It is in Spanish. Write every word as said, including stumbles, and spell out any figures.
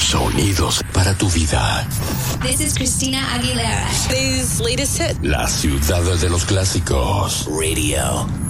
Sonidos para tu vida. This is Christina Aguilera. Today's latest hit. La ciudad de los clásicos. Radio.